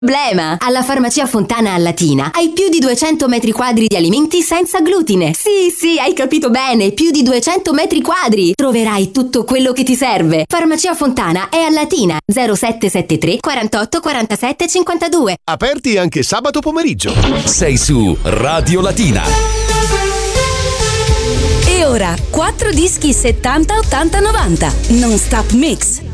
Blema! Alla Farmacia Fontana a Latina hai più di 200 metri quadri di alimenti senza glutine. Sì, hai capito bene, più di 200 metri quadri. Troverai tutto quello che ti serve. Farmacia Fontana è a Latina, 0773 48 47 52. Aperti anche sabato pomeriggio. Sei su Radio Latina. E ora 4 dischi 70 80 90 Non Stop Mix.